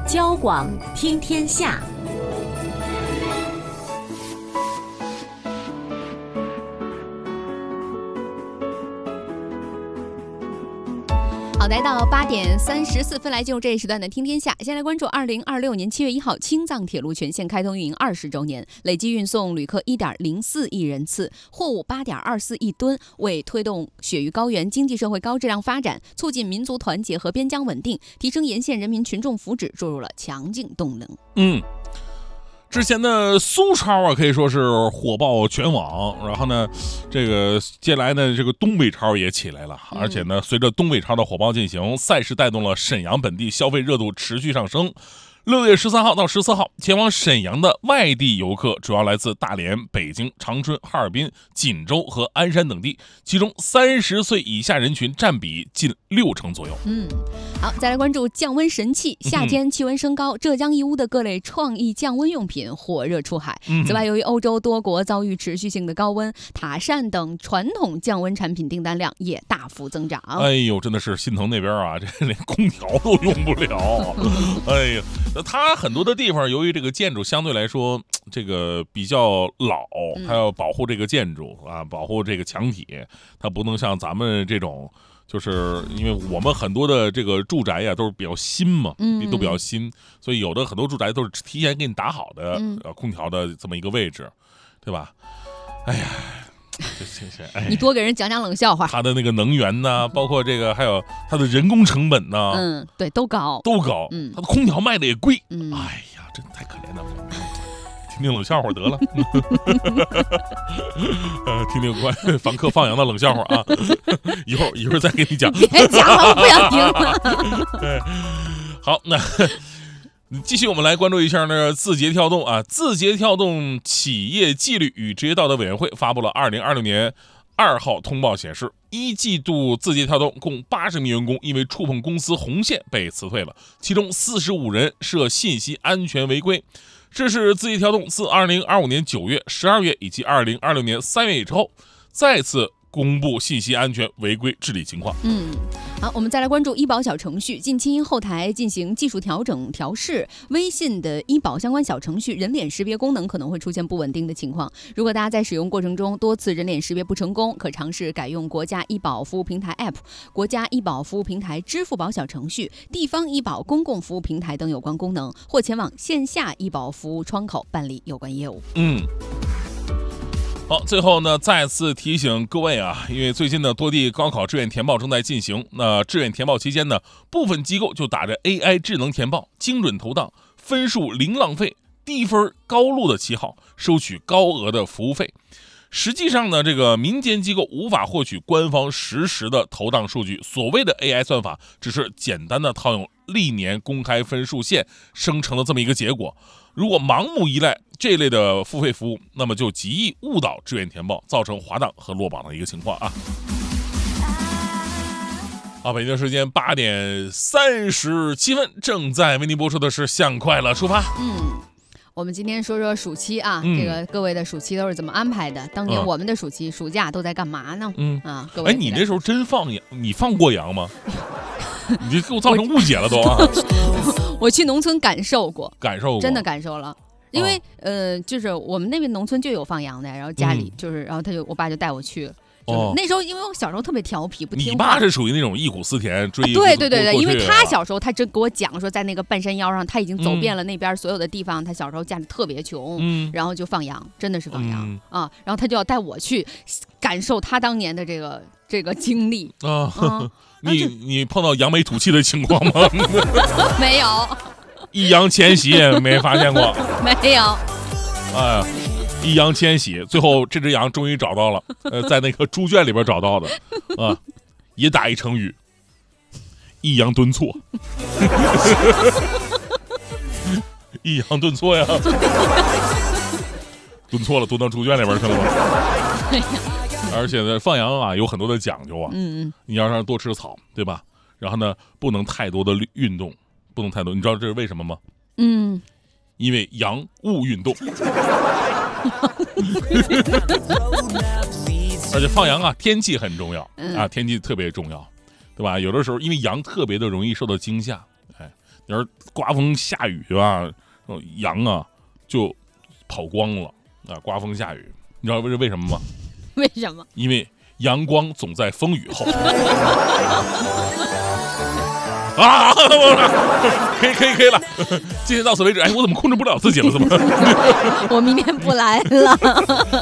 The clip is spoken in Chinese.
交广听天下。 好，来到8点34分，来进入这一时段的听天下。先来关注2026年7月1号青藏铁路全线开通运营20周年，累计运送旅客1.04亿人次，货物8.24亿吨，为推动雪域高原经济社会高质量发展，促进民族团结和边疆稳定，提升沿线人民群众福祉注入了强劲动能。 之前的苏超啊，可以说是火爆全网。然后呢，这个接下来呢，这个东北超也起来了。而且呢，随着东北超的火爆进行，赛事带动了沈阳本地消费热度持续上升。6月13号到14号，前往沈阳的外地游客主要来自大连、北京、长春、哈尔滨、锦州和鞍山等地，其中30岁以下人群占比近60%左右。 好，再来关注降温神器。夏天气温升高，浙江义乌的各类创意降温用品火热出海。此外，由于欧洲多国遭遇持续性的高温，塔扇等传统降温产品订单量也大幅增长。 哎呦，真的是心疼那边啊，这连空调都用不了。哎呀，它很多的地方由于这个建筑相对来说这个比较老，它要保护这个建筑啊，保护这个墙体，它不能像咱们这种。就是因为我们很多的这个住宅呀都是比较新嘛，都比较新，所以有的很多住宅都是提前给你打好的空调的这么一个位置，对吧？哎呀， 你多给人讲讲冷笑话。 它的那个能源呢，包括这个还有它的人工成本呢， 对，都高。 它的空调卖的也贵，哎呀，真的太可怜了。听听冷笑话得了，听听关于房客放羊的冷笑话啊！一会儿再给你讲。 别讲了，我不想听了。 好，那继续我们来关注一下呢，字节跳动啊，字节跳动企业纪律与职业道德委员会发布了2026年2号通报，显示1季度字节跳动共80名员工因为触碰公司红线被辞退了，其中45人涉信息安全违规。这是字节跳动自2025年9月、12月以及2026年3月以后再次公布信息安全违规治理情况。 好，我们再来关注医保小程序。近期因后台进行技术调整调试，微信的医保相关小程序人脸识别功能可能会出现不稳定的情况。如果大家在使用过程中多次人脸识别不成功，可尝试改用国家医保服务平台 App、国家医保服务平台支付宝小程序、地方医保公共服务平台等有关功能，或前往线下医保服务窗口办理有关业务。 好，最后呢，再次提醒各位啊，因为最近呢，多地高考志愿填报正在进行。那志愿填报期间呢，部分机构就打着 AI 智能填报、精准投档、分数零浪费、低分高录的旗号，收取高额的服务费。实际上呢，这个民间机构无法获取官方实时的投档数据。所谓的 AI 算法，只是简单的套用历年公开分数线生成的这么一个结果。如果盲目依赖这类的付费服务，那么就极易误导志愿填报，造成滑档和落榜的一个情况啊。好，北京时间8点37分，正在为您播出的是向快乐出发。 我们今天说说暑期啊，这个各位的暑期都是怎么安排的？当年我们的暑期、暑假都在干嘛呢？各位， 你那时候真放羊？你放过羊吗？你这给我造成误解了都啊！ 我去农村感受过，真的感受了。因为就是我们那边农村就有放羊的，然后家里就是，然后我爸就带我去。那时候因为我小时候特别调皮不听话。 你爸是属于那种忆苦思甜追对，因为他小时候他真给我讲说，在那个半山腰上他已经走遍了那边所有的地方，他小时候家里特别穷，然后就放羊，真的是放羊啊，然后他就要带我去感受他当年的这个经历啊。 你碰到扬眉吐气的情况吗？ 没有。 易烊千玺没发现过？ 没有。 哎，易烊千玺最后这只羊终于找到了，在那个猪圈里边找到的啊，也打一成语，抑扬顿挫。抑扬顿挫呀，蹲错了，蹲到猪圈里边去了吧？而且呢，放羊啊有很多的讲究啊，你要让它多吃草，对吧？然后呢，不能太多的运动，不能太多，你知道这是为什么吗？因为羊勿运动。而且放羊啊，天气很重要啊，天气特别重要，对吧？有的时候因为羊特别的容易受到惊吓， 要是刮风下雨吧，阳啊就跑光了啊，刮风下雨，你知道为什么吗？ 为什么？ 因为阳光总在风雨后。啊，可以了，今天到此为止。哎，我怎么控制不了自己了？怎么？ 我明天不来了。